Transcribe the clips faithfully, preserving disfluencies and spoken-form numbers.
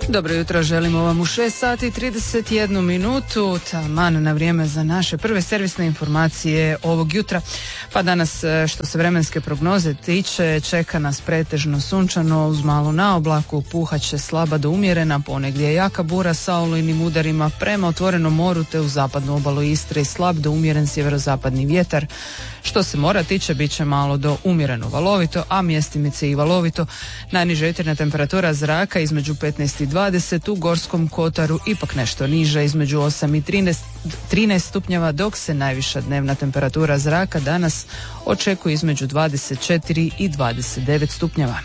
Dobro jutro, želimo vam u šest sati i trideset jednu minutu, taman na vrijeme za naše prve servisne informacije ovog jutra. Pa danas, što se vremenske prognoze tiče, čeka nas pretežno sunčano uz malu naoblaku, puhaće slaba do umjerena, ponegdje jaka bura sa olujnim udarima prema otvorenom moru te u zapadnu obalu Istre i slab do umjeren sjeverozapadni vjetar. Što se mora tiče, bit će malo do umjereno valovito, a mjestimice i valovito. Najniža jutarnja temperatura zraka između petnaest i dvadeset, u Gorskom kotaru ipak nešto niža između osam i trinaest stupnjeva, dok se najviša dnevna temperatura zraka danas očekuje između dvadeset četiri i dvadeset devet stupnjeva.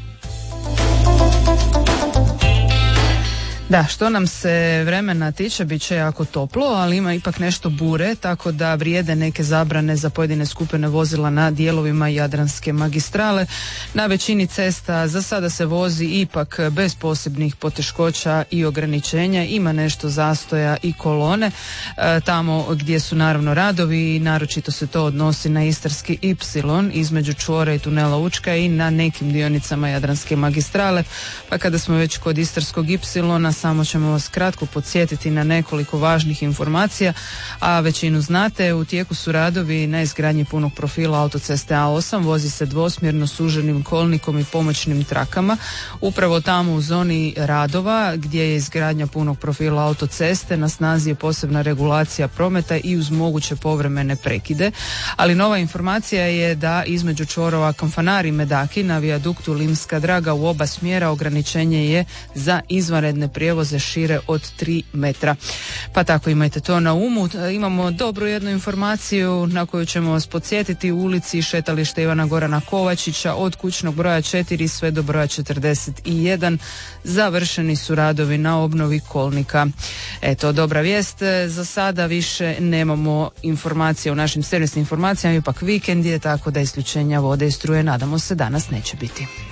Da, što nam se vremena tiče, bit će jako toplo, ali ima ipak nešto bure, tako da vrijede neke zabrane za pojedine skupine vozila na dijelovima Jadranske magistrale. Na većini cesta za sada se vozi ipak bez posebnih poteškoća i ograničenja, ima nešto zastoja i kolone e, tamo gdje su naravno radovi, i naročito se to odnosi na Istarski Y između čvora i tunela Učka i na nekim dionicama Jadranske magistrale. Pa kada smo već kod Istarskog Y, samo ćemo vas kratko podsjetiti na nekoliko važnih informacija, a većinu znate. U tijeku su radovi na izgradnji punog profila autoceste A osam, vozi se dvosmjerno suženim kolnikom i pomoćnim trakama. Upravo tamo u zoni radova gdje je izgradnja punog profila autoceste na snazi je posebna regulacija prometa i uz moguće povremene prekide, ali nova informacija je da između čvorova Kamfanar i Medaki na vijaduktu Limska Draga u oba smjera ograničenje je za izvanredne prijevoze šire od tri metra. Pa tako imajte to na umu. Imamo dobru jednu informaciju na koju ćemo vas podsjetiti. U ulici šetalište Ivana Gorana Kovačića od kućnog broja četiri sve do broja četrdeset jedan završeni su radovi na obnovi kolnika. Eto, dobra vijest. Za sada više nemamo informacije u našim servisnim informacijama, ipak vikend je, tako da isključenja vode i struje nadamo se danas neće biti.